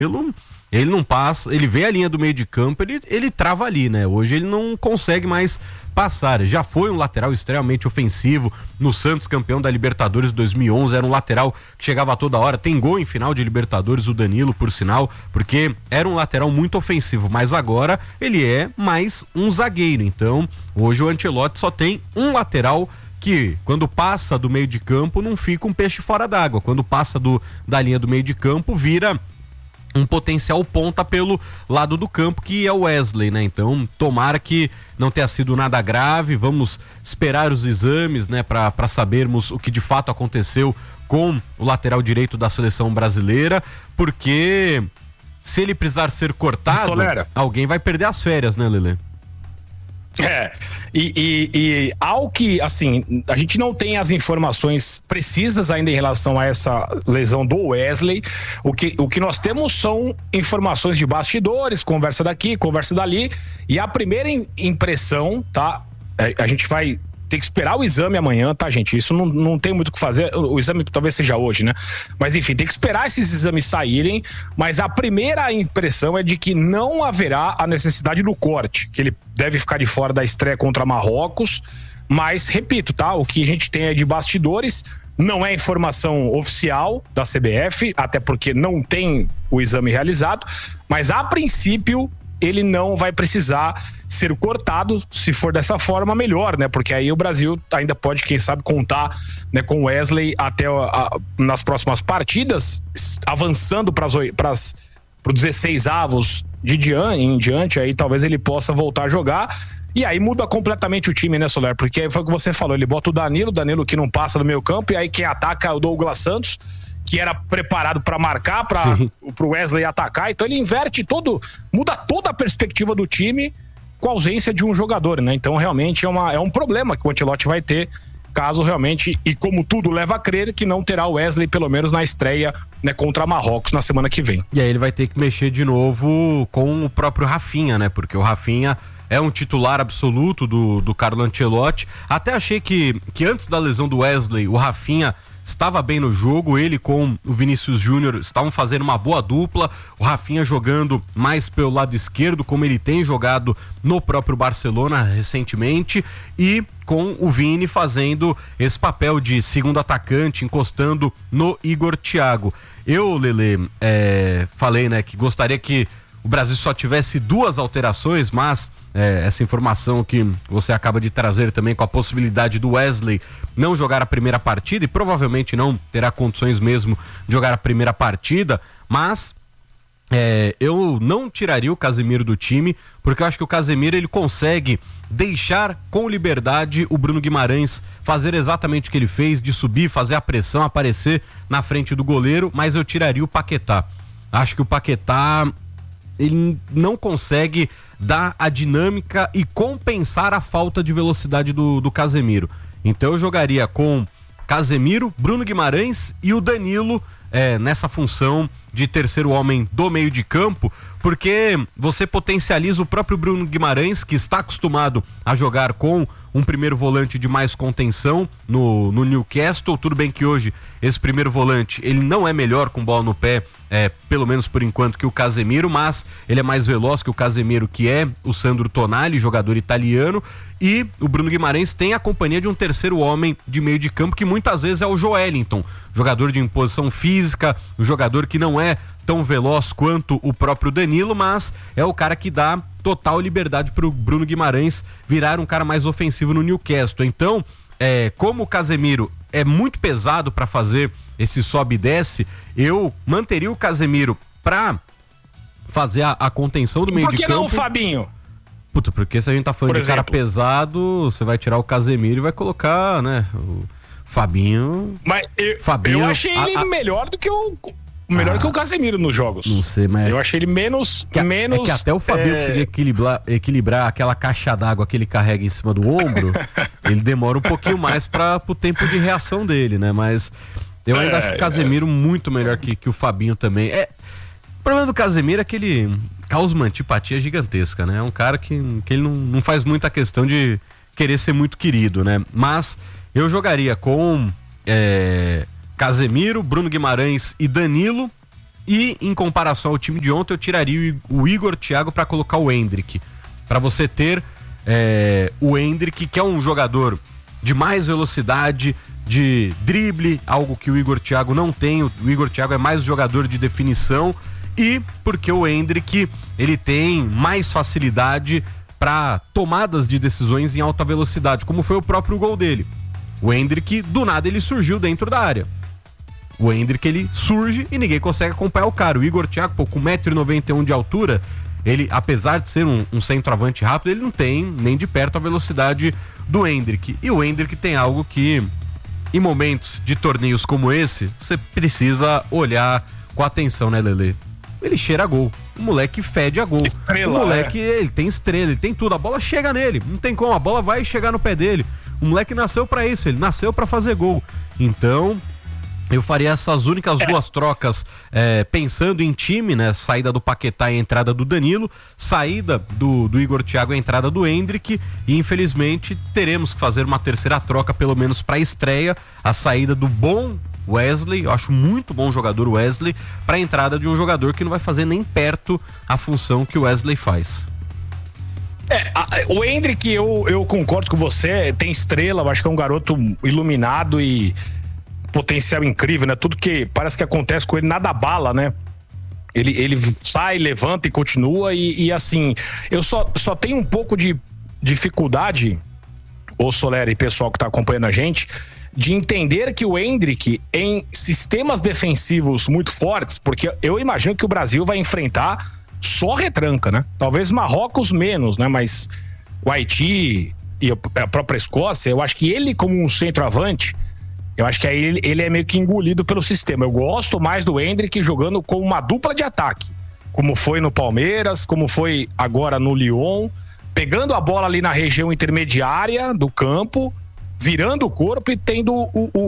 ele não passa, ele vê a linha do meio de campo, ele trava ali, né? Hoje ele não consegue mais passar. Já foi um lateral extremamente ofensivo no Santos, campeão da Libertadores 2011, era um lateral que chegava toda hora, tem gol em final de Libertadores, o Danilo, por sinal, porque era um lateral muito ofensivo, mas agora ele é mais um zagueiro. Então, hoje o Ancelotti só tem um lateral que, quando passa do meio de campo, não fica um peixe fora d'água. Quando passa da linha do meio de campo, vira um potencial ponta pelo lado do campo, que é o Wesley, né? Então, tomara que não tenha sido nada grave, vamos esperar os exames, né, para sabermos o que de fato aconteceu com o lateral direito da seleção brasileira, porque se ele precisar ser cortado, alguém vai perder as férias, né, Lelê? E ao que, assim, a gente não tem as informações precisas ainda em relação a essa lesão do Wesley. O que nós temos são informações de bastidores, conversa daqui, conversa dali, e a primeira impressão, tá? A gente vai ter que esperar o exame amanhã, tá, gente? Isso não tem muito o que fazer. O exame talvez seja hoje, né? Mas enfim, tem que esperar esses exames saírem. Mas a primeira impressão é de que não haverá a necessidade do corte, que ele deve ficar de fora da estreia contra Marrocos. Mas, repito, tá? O que a gente tem é de bastidores, não é informação oficial da CBF, até porque não tem o exame realizado. Mas, a princípio, ele não vai precisar ser cortado. Se for dessa forma, melhor, né? Porque aí o Brasil ainda pode, quem sabe, contar, né, com o Wesley até nas próximas partidas, avançando para os 16 avos em diante, aí talvez ele possa voltar a jogar. E aí muda completamente o time, né, Soler? Porque foi o que você falou, ele bota o Danilo que não passa do meio campo, e aí quem ataca é o Douglas Santos, que era preparado para marcar, para o Wesley atacar. Então ele inverte muda toda a perspectiva do time com a ausência de um jogador, né? Então realmente é um problema que o Ancelotti vai ter, caso realmente, e como tudo leva a crer, que não terá o Wesley, pelo menos na estreia, né, contra Marrocos na semana que vem. E aí ele vai ter que mexer de novo com o próprio Rafinha, né? Porque o Rafinha é um titular absoluto do Carlo Ancelotti. Até achei que antes da lesão do Wesley, o Rafinha estava bem no jogo, ele com o Vinícius Júnior estavam fazendo uma boa dupla, o Rafinha jogando mais pelo lado esquerdo, como ele tem jogado no próprio Barcelona recentemente, e com o Vini fazendo esse papel de segundo atacante, encostando no Igor Thiago. Eu, Lelê, falei, né, que gostaria que o Brasil só tivesse 2 alterações, mas essa informação que você acaba de trazer também, com a possibilidade do Wesley não jogar a primeira partida, e provavelmente não terá condições mesmo de jogar a primeira partida, mas eu não tiraria o Casemiro do time, porque eu acho que o Casemiro ele consegue deixar com liberdade o Bruno Guimarães fazer exatamente o que ele fez, de subir, fazer a pressão, aparecer na frente do goleiro, mas eu tiraria o Paquetá. Acho que o Paquetá ele não consegue dar a dinâmica e compensar a falta de velocidade do Casemiro. Então eu jogaria com Casemiro, Bruno Guimarães e o Danilo nessa função de terceiro homem do meio de campo, porque você potencializa o próprio Bruno Guimarães, que está acostumado a jogar com um primeiro volante de mais contenção no Newcastle. Tudo bem que hoje esse primeiro volante ele não é melhor com bola no pé, pelo menos por enquanto, que o Casemiro, mas ele é mais veloz que o Casemiro, que é o Sandro Tonali, jogador italiano, e o Bruno Guimarães tem a companhia de um terceiro homem de meio de campo, que muitas vezes é o Joelinton, jogador de imposição física, um jogador que não é tão veloz quanto o próprio Danilo, mas é o cara que dá total liberdade para o Bruno Guimarães virar um cara mais ofensivo no Newcastle. Então, como o Casemiro é muito pesado para fazer esse sobe e desce, eu manteria o Casemiro para fazer a contenção do meio de campo. Por que não o Fabinho? Puta, porque se a gente tá falando de cara pesado, você vai tirar o Casemiro e vai colocar, né, o Fabinho. Mas eu achei ele melhor do que que o Casemiro nos jogos. Não sei, mas eu achei ele menos. É que até o Fabinho conseguir equilibrar aquela caixa d'água que ele carrega em cima do ombro, ele demora um pouquinho mais pro tempo de reação dele, né? Mas eu ainda acho o Casemiro muito melhor que o Fabinho também. O problema do Casemiro é que ele causa uma antipatia gigantesca, né? É um cara que ele não faz muita questão de querer ser muito querido, né? Mas eu jogaria com Casemiro, Bruno Guimarães e Danilo, E em comparação ao time de ontem, eu tiraria o Igor Thiago para colocar o Endrick. Para você ter o Endrick, que é um jogador de mais velocidade, de drible, algo que o Igor Thiago não tem. O Igor Thiago é mais jogador de definição, e porque o Endrick ele tem mais facilidade para tomadas de decisões em alta velocidade, como foi o próprio gol dele. O Endrick, do nada, ele surgiu dentro da área. O Endrick, ele surge e ninguém consegue acompanhar o cara. O Igor Thiago, com 1,91 m de altura, ele, apesar de ser um centroavante rápido, ele não tem nem de perto a velocidade do Endrick. E o Endrick tem algo que, em momentos de torneios como esse, você precisa olhar com atenção, né, Lelê? Ele cheira a gol. O moleque fede a gol. Estrela, o moleque, ele tem estrela, ele tem tudo. A bola chega nele, não tem como, a bola vai chegar no pé dele. O moleque nasceu pra isso, ele nasceu pra fazer gol. Então, eu faria essas únicas duas trocas, pensando em time, né? Saída do Paquetá e entrada do Danilo, saída do Igor Thiago e entrada do Endrick, e infelizmente teremos que fazer uma terceira troca, pelo menos para a estreia, a saída do bom Wesley, eu acho muito bom jogador o Wesley, para a entrada de um jogador que não vai fazer nem perto a função que o Wesley faz. O Endrick, eu concordo com você, tem estrela, eu acho que é um garoto iluminado e potencial incrível, né? Tudo que parece que acontece com ele, nada abala, né? Ele sai, levanta e continua, e assim, eu só tenho um pouco de dificuldade, ô Soler e pessoal que tá acompanhando a gente, de entender que o Endrick, em sistemas defensivos muito fortes, porque eu imagino que o Brasil vai enfrentar só retranca, né? Talvez Marrocos menos, né? Mas o Haiti e a própria Escócia, eu acho que ele, como um centroavante, eu acho que aí ele é meio que engolido pelo sistema. Eu gosto mais do Endrick jogando com uma dupla de ataque, como foi no Palmeiras, como foi agora no Lyon, pegando a bola ali na região intermediária do campo, virando o corpo e tendo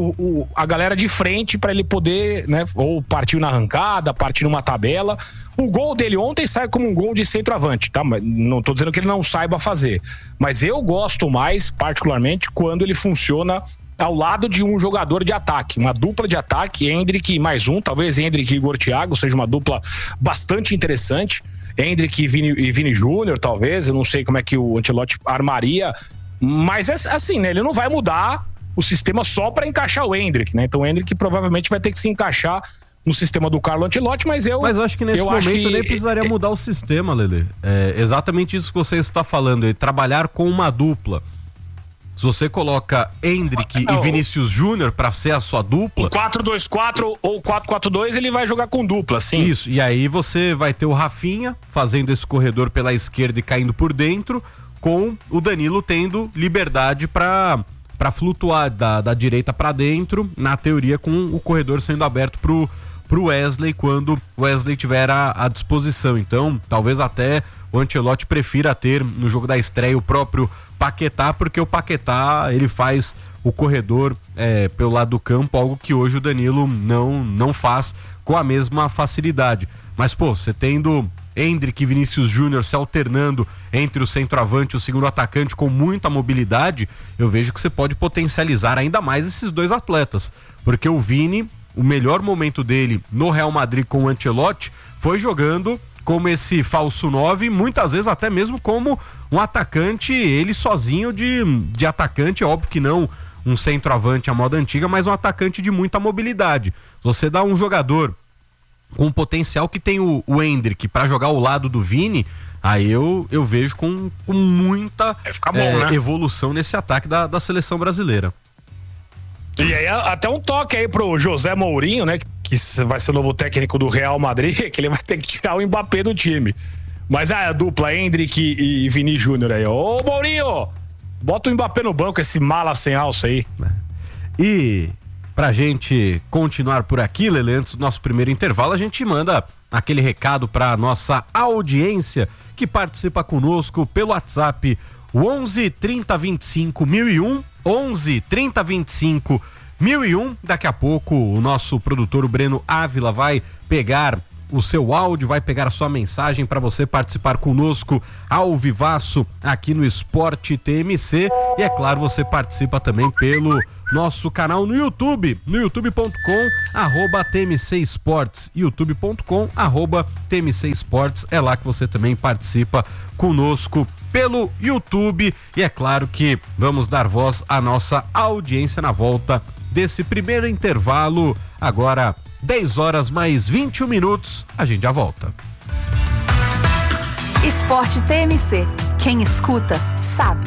a galera de frente para ele poder, né, ou partir na arrancada, partir numa tabela. O gol dele ontem sai como um gol de centroavante, tá? Não tô dizendo que ele não saiba fazer, mas eu gosto mais, particularmente, quando ele funciona ao lado de um jogador de ataque, uma dupla de ataque, Endrick mais um, talvez Endrick e Igor Thiago seja uma dupla bastante interessante, Endrick e Vini Júnior, talvez, eu não sei como é que o Ancelotti armaria, mas é assim, né? Ele não vai mudar o sistema só para encaixar o Endrick, né? Então o Endrick provavelmente vai ter que se encaixar no sistema do Carlo Ancelotti, mas eu acho que nesse momento nem precisaria mudar o sistema, Lelê. É exatamente isso que você está falando, é trabalhar com uma dupla. Se você coloca Endrick e Vinícius Júnior para ser a sua dupla, 4-2-4 ou 4-4-2, ele vai jogar com dupla, sim. Isso, e aí você vai ter o Rafinha fazendo esse corredor pela esquerda e caindo por dentro, com o Danilo tendo liberdade para flutuar da direita para dentro, na teoria com o corredor sendo aberto pro Wesley quando o Wesley tiver à disposição. Então, talvez até o Ancelotti prefira ter no jogo da estreia o próprio Paquetá, porque o Paquetá ele faz o corredor pelo lado do campo, algo que hoje o Danilo não faz com a mesma facilidade. Mas, pô, você tendo Endrick e Vinícius Júnior se alternando entre o centroavante e o segundo atacante com muita mobilidade, eu vejo que você pode potencializar ainda mais esses dois atletas, porque o Vini, o melhor momento dele no Real Madrid com o Ancelotti foi jogando como esse falso 9, muitas vezes até mesmo como um atacante, ele sozinho de atacante, óbvio que não um centroavante à moda antiga, mas um atacante de muita mobilidade. Você dá um jogador com o potencial que tem o Endrick para jogar ao lado do Vini, aí eu vejo com muita né? Evolução nesse ataque da seleção brasileira. E aí até um toque aí pro José Mourinho, né, que vai ser o novo técnico do Real Madrid, que ele vai ter que tirar o Mbappé do time. Mas a dupla Endrick e Vini Júnior aí, ô Mourinho, bota o Mbappé no banco, esse mala sem alça aí. E pra gente continuar por aqui, Lelê, antes do nosso primeiro intervalo, a gente manda aquele recado pra nossa audiência que participa conosco pelo WhatsApp 11 30 25 1001, 11 30 25 1001. Daqui a pouco o nosso produtor, o Breno Ávila, vai pegar o seu áudio, vai pegar a sua mensagem para você participar conosco ao vivaço aqui no Esporte TMC. E é claro, você participa também pelo nosso canal no YouTube, no youtube.com/TMC Esportes, youtube.com/TMC Esportes. É lá que você também participa conosco pelo YouTube. E é claro que vamos dar voz à nossa audiência na volta desse primeiro intervalo. Agora 10 horas mais 21 minutos, a gente já volta. Esporte TMC, quem escuta sabe.